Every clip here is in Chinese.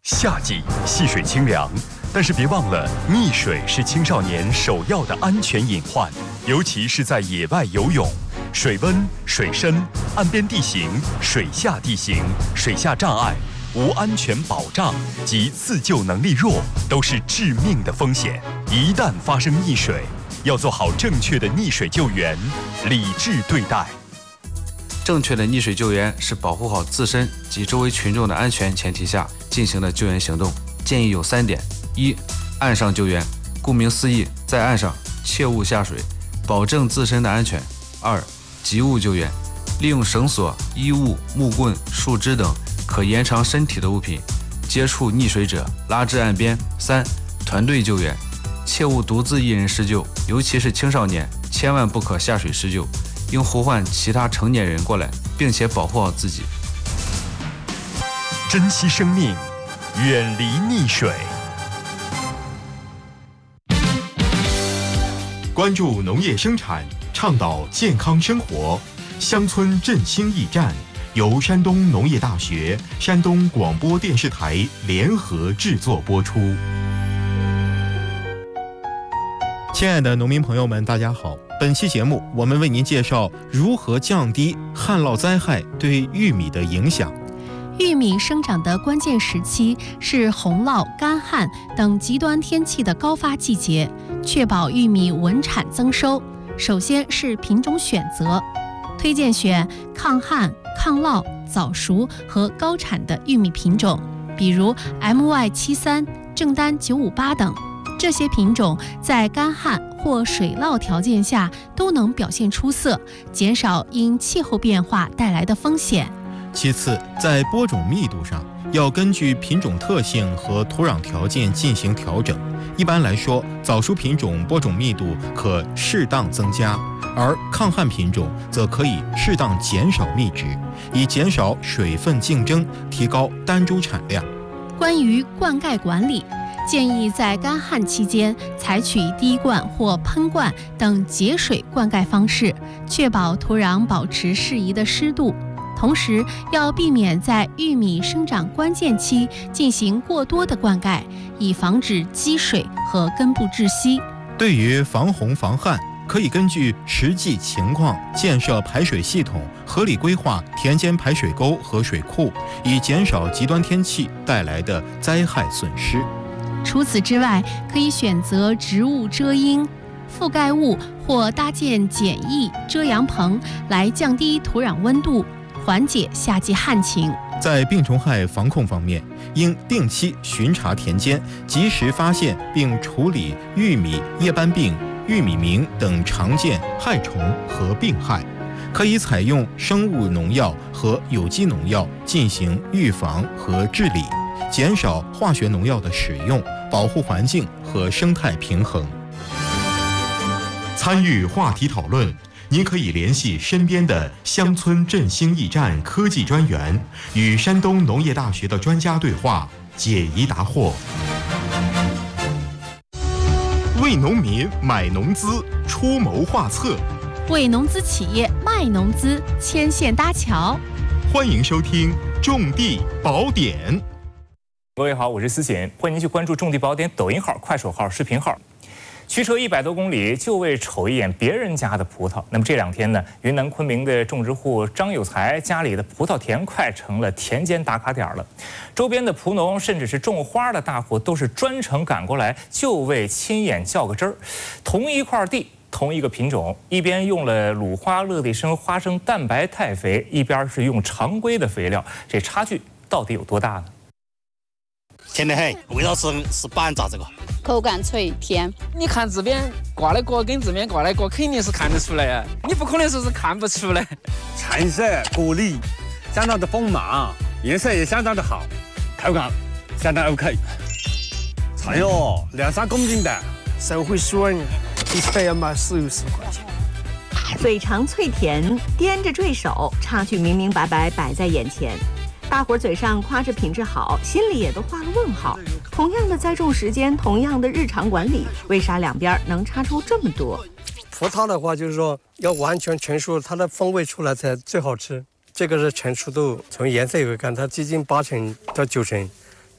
夏季戏水清凉，但是别忘了，溺水是青少年首要的安全隐患，尤其是在野外游泳。水温、水深、岸边地形、水下地形、水下障碍、无安全保障及自救能力弱，都是致命的风险。一旦发生溺水，要做好正确的溺水救援，理智对待。 正确的溺水救援是保护好自身及周围群众的安全前提下进行的救援行动，建议有3点：一、岸上救援，顾名思义，在岸上切勿下水，保证自身的安全；二、及物救援，利用绳索、衣物、木棍、树枝等可延长身体的物品接触溺水者，拉至岸边；三、团队救援，切勿独自一人施救，尤其是青少年，千万不可下水施救，应呼唤其他成年人过来，并且保护好自己。 珍惜生命，远离溺水。关注农业生产，倡导健康生活。乡村振兴驿站由山东农业大学、山东广播电视台联合制作播出。 亲爱的农民朋友们，大家好。本期节目，我们为您介绍如何降低旱涝灾害对玉米的影响。 玉米生长的关键时期是洪涝、干旱等极端天气的高发季节，确保玉米稳产增收。首先是品种选择，推荐选抗旱、抗涝、早熟和高产的玉米品种，比如 MY73、正丹958等。这些品种在干旱或水涝条件下都能表现出色，减少因气候变化带来的风险。 其次，在播种密度上，要根据品种特性和土壤条件进行调整。一般来说，早熟品种播种密度可适当增加，而抗旱品种则可以适当减少密值，以减少水分竞争，提高单株产量。 关于灌溉管理，建议在干旱期间采取滴灌或喷灌等节水灌溉方式，确保土壤保持适宜的湿度。同时，要避免在玉米生长关键期进行过多的灌溉，以防止积水和根部窒息。 对于防洪防旱，可以根据实际情况建设排水系统，合理规划田间排水沟和水库，以减少极端天气带来的灾害损失。 除此之外，可以选择植物遮阴、覆盖物或搭建简易遮阳棚来降低土壤温度，缓解夏季旱情。 在病虫害防控方面，应定期巡查田间，及时发现并处理玉米叶斑病、玉米螟等常见害虫和病害，可以采用生物农药和有机农药进行预防和治理，减少化学农药的使用，保护环境和生态平衡。 参与话题讨论，您可以联系身边的乡村振兴驿站科技专员，与山东农业大学的专家对话，解疑答惑。为农民买农资，出谋划策； 为农资企业卖农资，牵线搭桥。 欢迎收听《种地宝典》。 各位好，我是思贤，欢迎您去关注种地宝典抖音号、快手号、视频号。驱车100多公里就为瞅一眼别人家的葡萄。那么这2天呢，云南昆明的种植户张有才家里的葡萄田快成了田间打卡点了。周边的葡农甚至是种花的大户都是专程赶过来，就为亲眼较个真儿。同一块地，同一个品种，一边用了鲁花乐地生花生蛋白肽肥，一边是用常规的肥料，这差距到底有多大呢？ 甜得很，味道是板炸这个， 口感脆甜。 你看这边挂的果跟这边挂的果肯定是看得出来呀，你不可能说是看不出来。 菜色果粒相当的丰满，颜色也相当的好，口感相当 OK。菜哟，2-3公斤的， 手会酸，一菜要卖40-50块钱。 嘴长脆甜，掂着坠手，差距明明白白摆在眼前。大伙儿嘴上夸着品质好，心里也都画了问号。同样的栽种时间，同样的日常管理，为啥两边能差出这么多？ 葡萄的话，就是说要完全成熟，它的风味出来才最好吃。这个是成熟度，从颜色也会看，它接近8成到9成，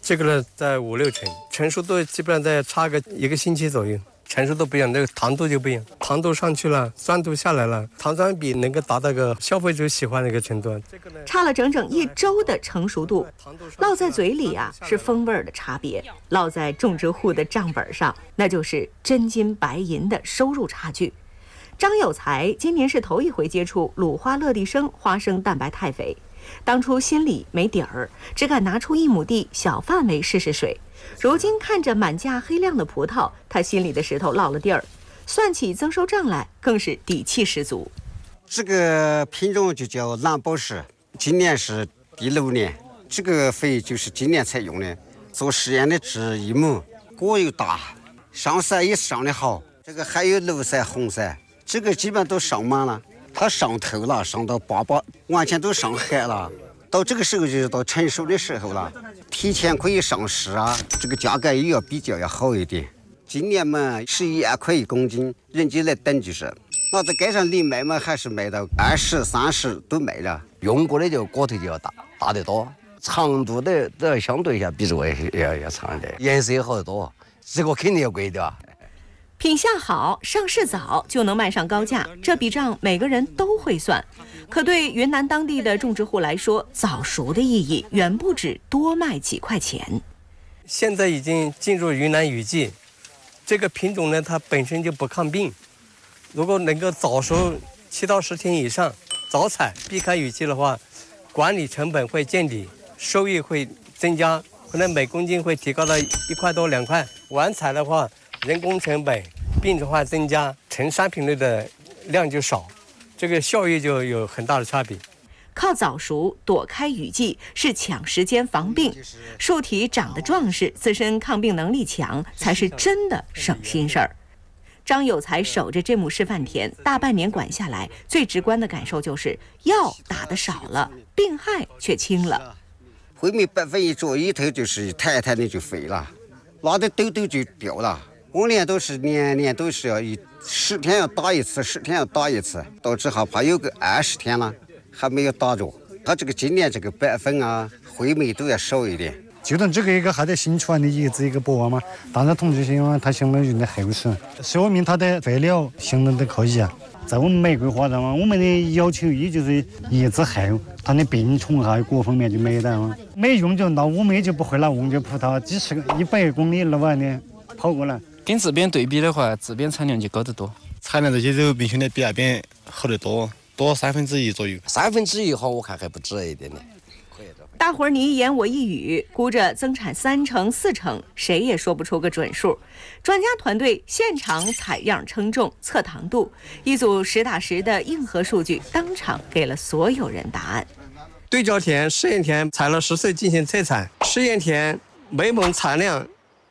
这个呢在5、6成，成熟度基本上在差个1个星期左右。成熟度不一样，那个糖度就不一样，糖度上去了，酸度下来了，糖酸比能够达到个消费者喜欢的一个程度。 差了整整1周的成熟度，烙在嘴里啊是风味的差别，烙在种植户的账本上，那就是真金白银的收入差距。张有才今年是头一回接触鲁花乐地生花生蛋白肽肥，当初心里没底儿，只敢拿出1亩地小范围试试水。如今看着满架黑亮的葡萄，他心里的石头落了地儿，算起增收账来更是底气十足。 这个品种就叫蓝宝石，今年是第6年，这个肥就是今年才用的。做实验的是1亩，果又大，上色也上得好，这个还有绿色、红色，这个基本都上满了，它上透了，上到8，完全都上海了。到这个时候就是到成熟的时候了，提前可以上市啊，这个价格也要比较要好一点。今年嘛11、2块1公斤，人家来等就是，那在街上里卖嘛，还是卖到20、30都卖了。 用过的就果头就要大得多，长度的相对一下比这个要长一点，颜色也好得多，这个肯定要贵的。 品相好，上市早就能卖上高价，这笔账每个人都会算。可对云南当地的种植户来说，早熟的意义远不止多卖几块钱。 现在已经进入云南雨季，这个品种呢，它本身就不抗病。如果能够早熟7到10天以上，早采避开雨季的话，管理成本会见底，收益会增加，可能每公斤会提高到1块多2块。晚采的话，人工成本、病虫害增加，成商品类的量就少，这个效益就有很大的差别。 靠早熟躲开雨季是抢时间防病，树体长得壮实，自身抗病能力强，才是真的省心事儿。张有才守着这亩示范田，大半年管下来，最直观的感受就是药打得少了，病害却轻了。 灰黴白粉一着一头就是一台台的就废了，拉的痘痘就掉了。往年都是年都是要10天要打一次，10天要打一次，到之后怕有个20天了还没有打着。他这个今年这个白粉啊、灰黴都要少一点。 就等这个一个还在新出来的一个博望嘛，但是统计性啊，它相当于的后生，说明它的肥料相当的可以啊。在我们玫瑰花上嘛，我们的要求也就是1之后，它的病虫害各方面就没得嘛。没用就拿我们就不会拿瓮酒葡萄，几十个100公里600年跑过来。 跟这边对比的话，这边产量就高得多。 产量这些都比兄弟比那边好得多，1/3左右。 1/3好，我看还不止一点点。 大伙儿你一言我一语，估着增产3成4成，谁也说不出个准数。专家团队现场采样称重测糖度，一组实打实的硬核数据当场给了所有人答案。 对照田、试验田采了10岁进行测采，试验田每亩产量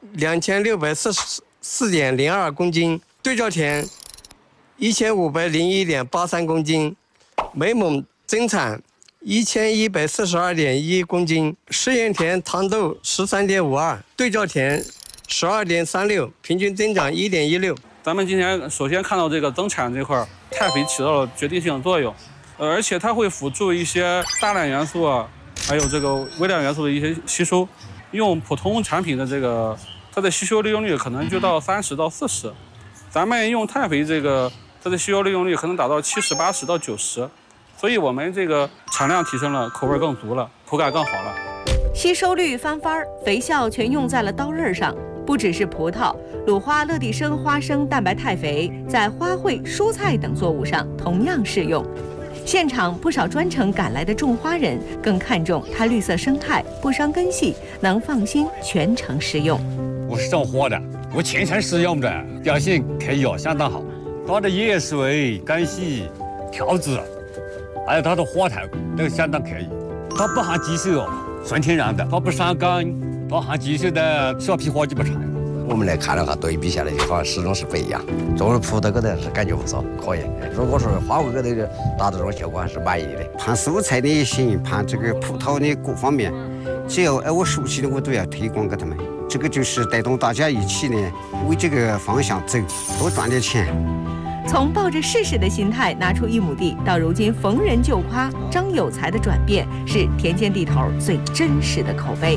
2644.02公斤，对照田1501.83公斤，每亩增产1142.1公斤，试验田糖度13.52，对照田12.36，平均增长1.16。 咱们今天首先看到这个增产这块，肽肥起到了决定性的作用，而且它会辅助一些大量元素啊，还有这个微量元素的一些吸收。用普通产品的这个，它的吸收利用率可能就到30到40，咱们用肽肥这个，它的吸收利用率可能达到70、80到90。所以我们这个产量提升了，口味更足了，口感更好了。 吸收率翻番，肥效全用在了刀刃上。不只是葡萄，鲁花乐地生花生蛋白肽肥在花卉、蔬菜等作物上同样适用。现场不少专程赶来的种花人更看重它绿色生态，不伤根系，能放心全程食用。 我是种花的，我全程使用的，表现可以相当好。它的叶水、根系、条子，还有它的花头都相当可以。它不含激素哦，纯天然的，它不伤根，它含激素的小皮花就不产。 我们来看的话，对比下来就好像始终是不一样。种了葡萄搁的是感觉不错，可以。如果说花卉搁的达到这种效果，还是满意的。 盘蔬菜的也行，盘这个葡萄的各方面，只要我熟悉的我都要推广给他们。这个就是带动大家一起呢，为这个方向走，多赚点钱。 从抱着试试的心态拿出1亩地，到如今逢人就夸，张有才的转变是田间地头最真实的口碑。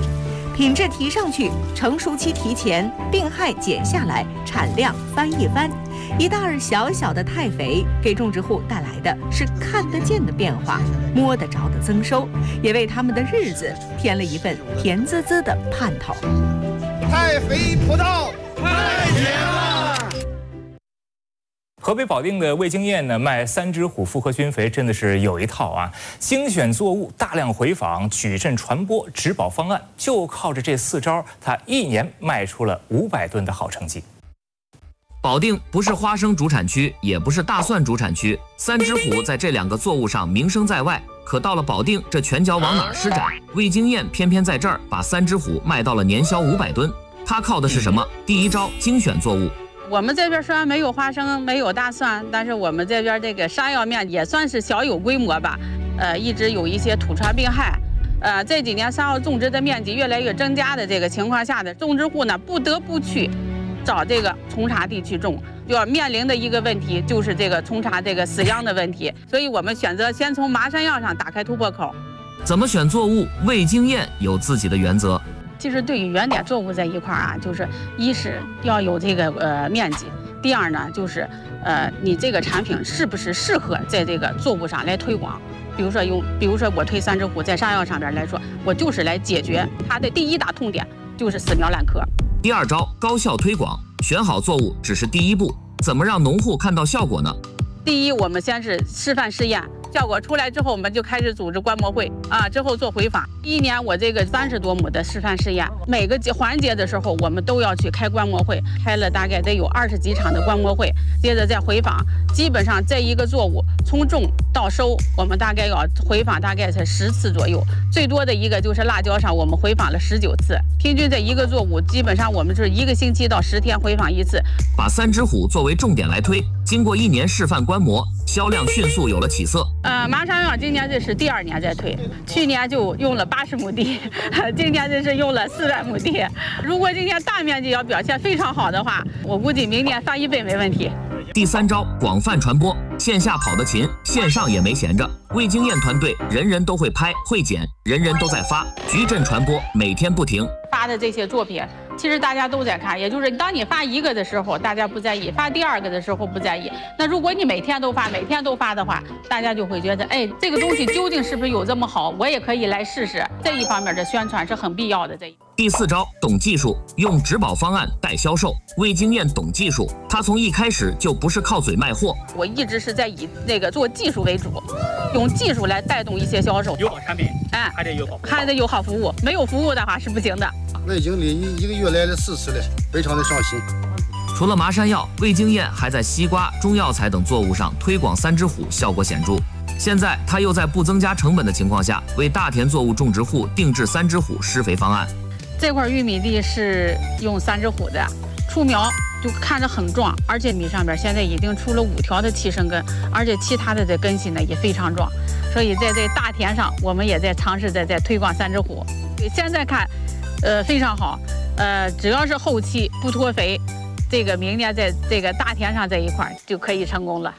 品质提上去，成熟期提前，病害减下来，产量翻一番。一袋小小的太肥，给种植户带来的是看得见的变化，摸得着的增收，也为他们的日子添了一份甜滋滋的盼头。 太肥葡萄太甜了。 河北保定的味精燕呢，卖三只虎复合菌肥真的是有一套啊！精选作物，大量回访，矩阵传播，植保方案，就靠着这4招，它1年卖出了500吨的好成绩。 保定不是花生主产区，也不是大蒜主产区，三只虎在这2个作物上名声在外。可到了保定，这拳脚往哪儿施展？味精燕偏偏在这儿把三只虎卖到了年销500吨。它靠的是什么？第一招，精选作物。 我们这边虽然没有花生，没有大蒜，但是我们这边这个山药面也算是小有规模吧。一直有一些土传病害。这几年山药种植的面积越来越增加的这个情况下的种植户呢，不得不去找这个从茬地去种，就要面临的一个问题就是这个从茬这个死秧的问题，所以我们选择先从麻山药上打开突破口。 怎么选作物？味精燕有自己的原则。 其实对于原点作物这一块啊，就是一是要有这个面积，第二呢就是你这个产品是不是适合在这个作物上来推广。比如说我推三只虎在山药上边来说，我就是来解决它的第一大痛点，就是死苗烂棵。 第二招，高效推广，选好作物只是第一步，怎么让农户看到效果呢？ 第一，我们先是示范试验，效果出来之后，我们就开始组织观摩会啊，之后做回访。1年我这个30多亩的示范试验，每个环节的时候，我们都要去开观摩会，开了大概得有20几场的观摩会，接着再回访。基本上这一个作物从种到收，我们大概要回访大概是10次左右，最多的一个就是辣椒上，我们回访了19次。平均这一个作物，基本上我们是1个星期到10天回访1次。 把三只虎作为重点来推，经过1年示范观摩，销量迅速有了起色。 麻山药今年这是第2年在推，去年就用了80亩地，今年这是用了400亩地。如果今年大面积要表现非常好的话，我估计明年翻1倍没问题。 第3招，广泛传播，线下跑得勤，线上也没闲着。味精燕团队人人都会拍会剪，人人都在发，矩阵传播，每天不停。 发的这些作品，其实大家都在看，也就是当你发1个的时候，大家不在意；发第2个的时候不在意。那如果你每天都发的话，大家就会觉得，哎，这个东西究竟是不是有这么好？我也可以来试试。这一方面的宣传是很必要的。 第4招，懂技术，用植保方案带销售。味精燕懂技术，他从一开始就不是靠嘴卖货。 我一直是在以那个做技术为主，用技术来带动一些销售。 有好产品，还得有好服务， 没有服务的话是不行的。 味精里1个月来了4次了，非常的上心。 除了麻山药，味精燕还在西瓜、中药材等作物上推广三只虎，效果显著。现在他又在不增加成本的情况下，为大田作物种植户定制三只虎施肥方案。 这块玉米地是用三只虎的，出苗就看着很壮，而且米上边现在已经出了5条的气生根，而且其他的这根系呢也非常壮，所以在这大田上，我们也在尝试在推广三只虎。现在看，非常好，只要是后期不脱肥，这个明年在这个大田上这一块就可以成功了。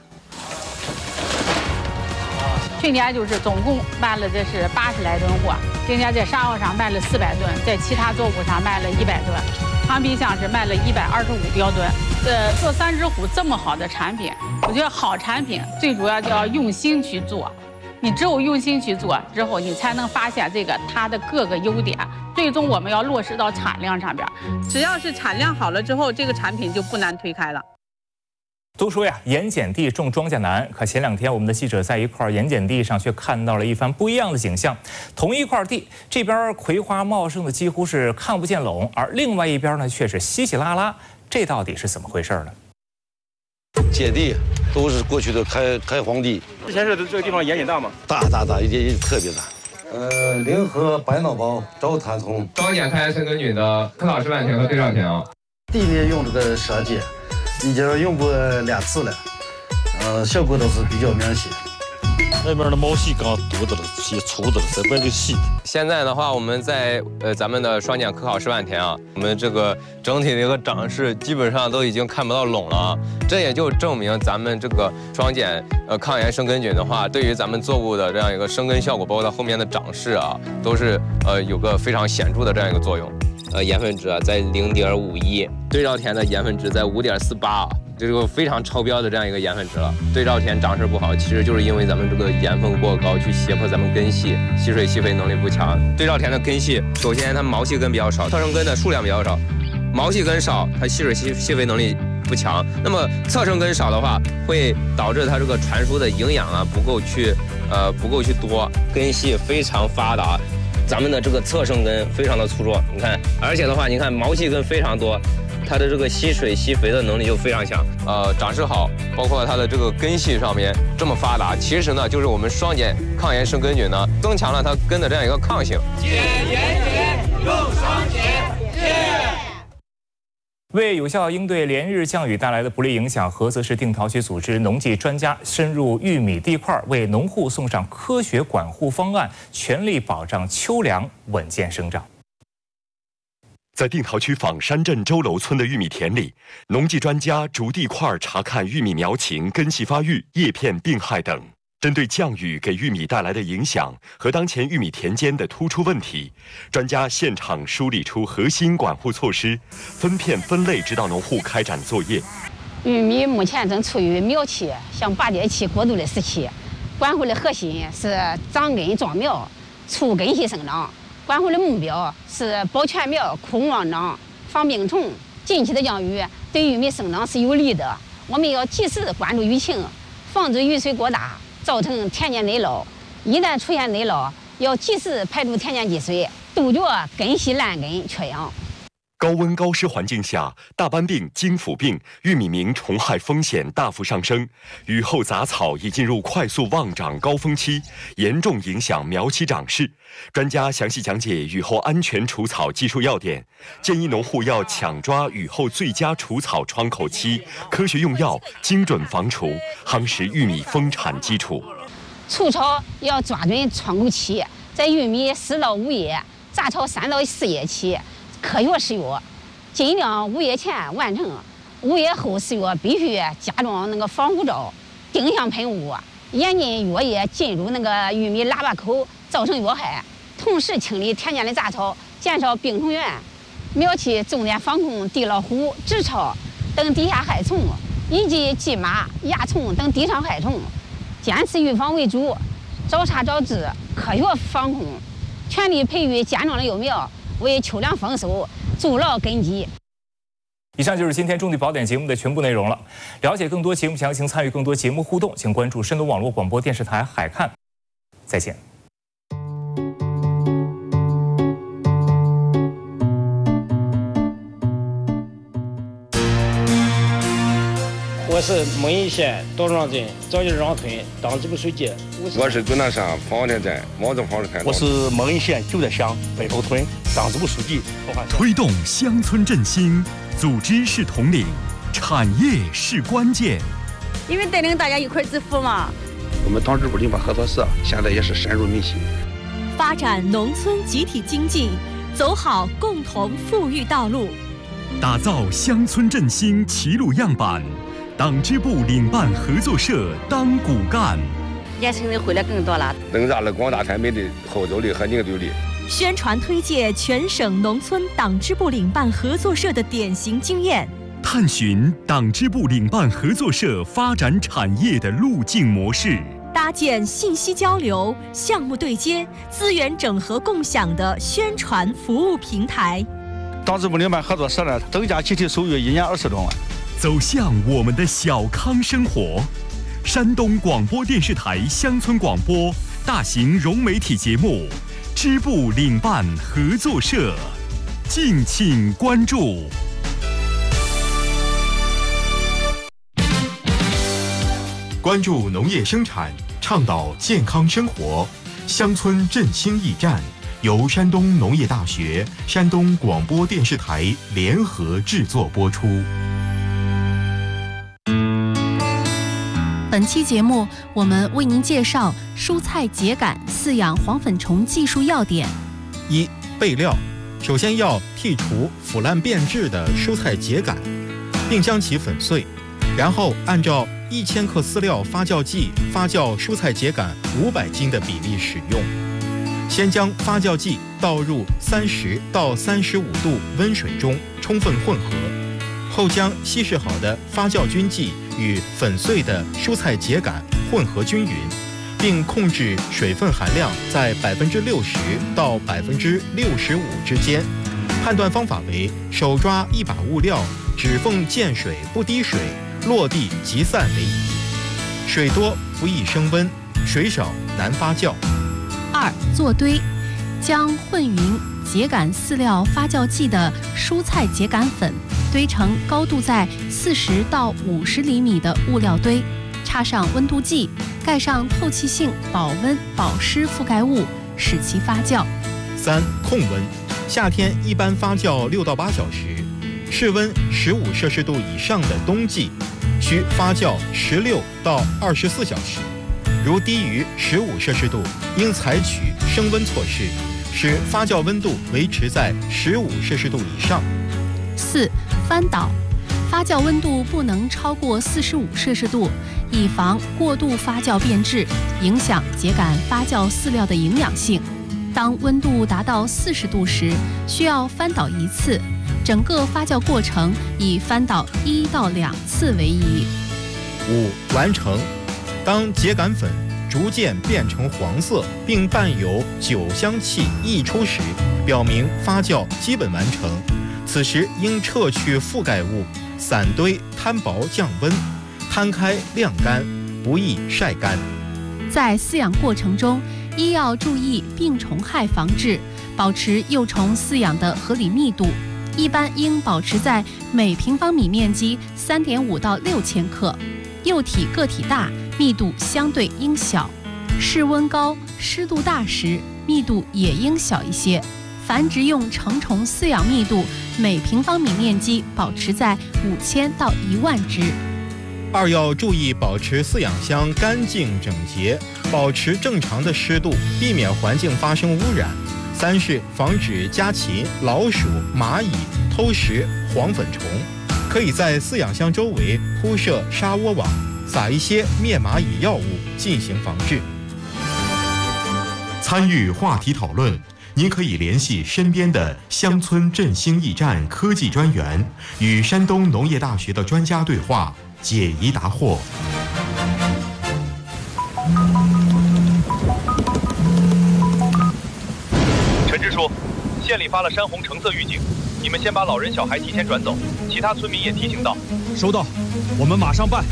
去年就是总共卖了这是80来吨货，今年在山药上卖了400吨，在其他作物上卖了100吨，长皮橡是卖了125标吨。做三只虎这么好的产品，我觉得好产品最主要就要用心去做。你只有用心去做之后，你才能发现这个它的各个优点。最终我们要落实到产量上边，只要是产量好了之后，这个产品就不难推开了。 都说呀，盐碱地种庄稼难。可前2天，我们的记者在一块盐碱地上却看到了一番不一样的景象。同一块地，这边葵花茂盛的几乎是看不见垄，而另外一边呢却是稀稀拉拉。这到底是怎么回事呢？ 碱地都是过去的开荒地。 之前是这个地方盐碱大吗？ 大，也特别大。联合百脑包招탄通。 庄稼开深耕菌的科考示范田和对照田啊。 地里用这个蛇碱。已经用过2次了，效果都是比较明显。 那边的毛细刚堵着了，些粗的了，这边就细的。 现在的话，我们在咱们的双减科考10万田啊，我们这个整体的一个长势基本上都已经看不到垄了，这也就证明咱们这个双减抗炎生根菌的话，对于咱们作物的这样一个生根效果，包括它后面的长势啊，都是有个非常显著的这样一个作用。盐分值啊在0.51，对照田的盐分值在5.48。这是个非常超标的这样一个盐分值了。对照田长势不好，其实就是因为咱们这个盐分过高，去胁迫咱们根系吸水吸肥能力不强。对照田的根系，首先它毛细根比较少，特生根的数量比较少，毛细根少，它吸水吸肥能力不强。那么侧生根少的话，会导致它这个传输的营养啊不够去多，根系非常发达。咱们的这个侧生根非常的粗壮，你看，而且的话，你看毛细根非常多。它的这个吸水吸肥的能力就非常强，长势好，包括它的这个根系上面这么发达，其实呢就是我们双减抗炎生根菌呢增强了它根的这样一个抗性。减盐减，用双减。 为有效应对连日降雨带来的不利影响，菏泽市定陶区组织农技专家深入玉米地块，为农户送上科学管护方案，全力保障秋粮稳健生长。 在定陶区坊山镇周楼村的玉米田里，农技专家逐地块查看玉米苗情、根系发育、叶片病害等。针对降雨给玉米带来的影响和当前玉米田间的突出问题，专家现场梳理出核心管护措施，分片分类指导农户开展作业。 玉米目前正处于苗期向拔节期过渡的时期，管护的核心是长根壮苗、促根系生长。管护的目标是保全苗、枯旺长、防病虫。近期的降雨对玉米生长是有利的，我们要及时关注雨情，防止雨水过大造成田间内涝。一旦出现内涝，要及时排出田间积水，杜绝根系烂根缺氧。 高温高湿环境下，大斑病、金腐病、玉米鸣虫害风险大幅上升，雨后杂草已进入快速旺长高峰期，严重影响苗期长势。专家详细讲解雨后安全除草技术要点，建议农户要抢抓雨后最佳除草窗口期，科学用药，精准防除，夯实玉米丰产基础。 除草要抓准窗口期，在玉米4到5叶，杂草3到4叶期。科学施药，尽量5叶前完成，5叶后施药必须加装那个防护罩，定向喷雾，严禁药液进入那个玉米喇叭口造成药害，同时清理田间的杂草，减少病虫源。苗期重点防控地老虎、直草等地下害虫，以及蓟马、蚜虫等地上害虫，坚持预防为主，早查早治，科学防控，全力培育健壮的幼苗，为秋粮丰收筑牢根基。 以上就是今天种地宝典节目的全部内容了。了解更多节目详情，参与更多节目互动，请关注山东网络广播电视台海看。再见。 我是蒙阴县道庄镇张家庄村党支部书记。 我是终南山方田镇毛泽房子开。 我是蒙阴县九寨乡北头村党支部书记。 推动乡村振兴，组织是统领，产业是关键。 因为带领大家一块致富嘛。 我们党支部林办合作社现在也是深入民心， 发展农村集体经济，走好共同富裕道路， 打造乡村振兴齐鲁样板。党支部领办合作社当骨干， 年轻人回来更多了， 增大了广大产品的后走力和凝聚力。 宣传推介全省农村党支部领办合作社的典型经验， 探寻党支部领办合作社发展产业的路径模式， 搭建信息交流、项目对接、资源整合共享的宣传服务平台。 党支部领办合作社呢，增加集体收入1年20多万。 走向我们的小康生活。山东广播电视台乡村广播大型融媒体节目支部领办合作社，敬请关注。 关注农业生产，倡导健康生活，乡村振兴驿站由山东农业大学、山东广播电视台联合制作播出。 本期节目，我们为您介绍蔬菜秸秆饲养黄粉虫技术要点。 1. 备料，首先要剔除腐烂变质的蔬菜秸秆，并将其粉碎，然后按照1000克饲料发酵剂发酵蔬菜秸秆500斤的比例使用。先将发酵剂倒入30到35度温水中充分混合，后将稀释好的发酵菌剂与粉碎的蔬菜秸秆混合均匀，并控制水分含量在60%到65%之间。判断方法为手抓一把物料，指缝见水不滴水，落地即散为宜。水多不易升温，水少难发酵。 2. 做堆，将混匀秸秆饲料发酵剂的蔬菜秸秆粉堆成高度在40到50厘米的物料堆，插上温度计，盖上透气性保温保湿覆盖物，使其发酵。 3. 控温，夏天一般发酵6到8小时，室温15摄氏度以上的冬季需发酵16到24小时。如低于15摄氏度，应采取升温措施，使发酵温度维持在15摄氏度以上。 4. 翻倒，发酵温度不能超过45摄氏度，以防过度发酵变质，影响秸秆发酵饲料的营养性。当温度达到40度时，需要翻倒1次，整个发酵过程以翻倒1到2次为宜。 5. 完成，当秸秆粉逐渐变成黄色，并伴有酒香气溢出时，表明发酵基本完成。此时应撤去覆盖物，散堆摊薄降温，摊开晾干，不宜晒干。 在饲养过程中，要注意病虫害防治，保持幼虫饲养的合理密度，一般应保持在每平方米面积3.5到6千克。幼体个体大，密度相对应小，室温高、湿度大时，密度也应小一些。繁殖用成虫饲养密度每平方米面积保持在5000到10000只。 2. 要注意保持饲养箱干净整洁，保持正常的湿度，避免环境发生污染。3是防止家禽、老鼠、蚂蚁偷食黄粉虫，可以在饲养箱周围铺设纱窝网，撒一些灭蚂蚁药物进行防治。 参与话题讨论，您可以联系身边的乡村振兴驿站科技专员，与山东农业大学的专家对话，解疑答惑。 陈支书，县里发了山洪橙色预警，你们先把老人小孩提前转走，其他村民也提醒到。 收到，我们马上办。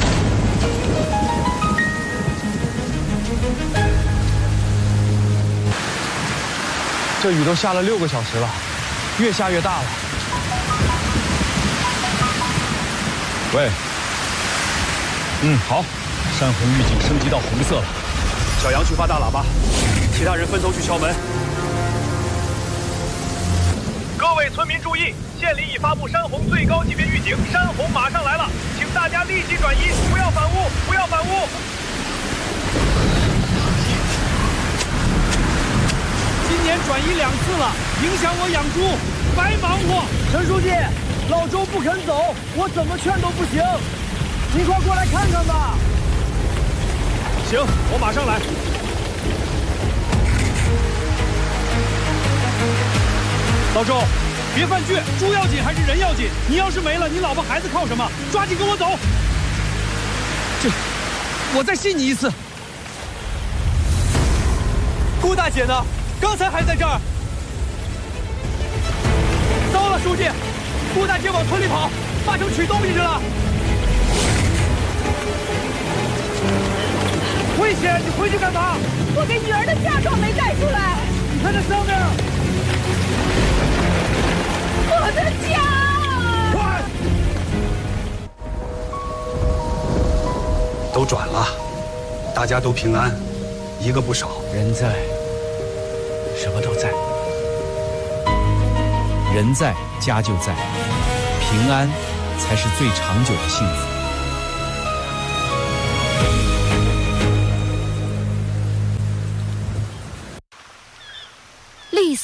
这雨都下了6个小时了，越下越大了。喂，好，山洪预警升级到红色了。小杨去发大喇叭，其他人分头去敲门。 各位村民注意，县里已发布山洪最高级别预警，山洪马上来了，请大家立即转移，不要反屋，不要反屋。 今年转移2次了，影响我养猪，白忙活。陈书记，老周不肯走，我怎么劝都不行，你快过来看看吧。行，我马上来。老周，别犯倔，猪要紧还是人要紧？你要是没了，你老婆孩子靠什么？抓紧跟我走。我再信你一次。顾大姐呢？刚才还在这儿。糟了，书记，顾大姐往村里跑，八成取东西去了。危险！你回去干嘛？ 我给女儿的嫁妆没带出来。 你看这上面。 我的家！ 快！ 都转了，大家都平安，一个不少。 人在，什么都在。人在，家就在，平安才是最长久的幸福。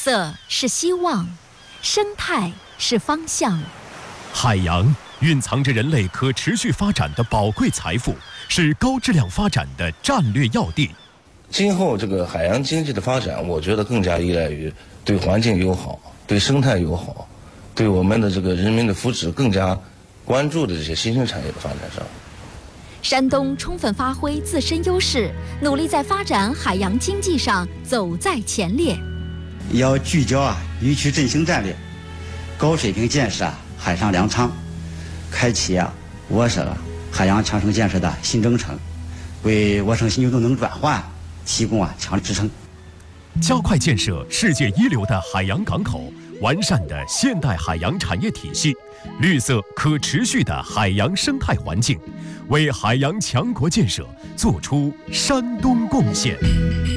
色是希望，生态是方向。 海洋蕴藏着人类可持续发展的宝贵财富，是高质量发展的战略要地。 今后这个海洋经济的发展，我觉得更加依赖于对环境友好、对生态友好、对我们的这个人民的福祉更加关注的这些新兴产业的发展上。 山东充分发挥自身优势，努力在发展海洋经济上走在前列。 要聚焦渔区振兴战略，高水平建设海上粮仓，开启我省海洋强城建设的新征程，为我省新旧动能转换提供强力支撑。 加快建设世界一流的海洋港口，完善的现代海洋产业体系，绿色可持续的海洋生态环境，为海洋强国建设做出山东贡献。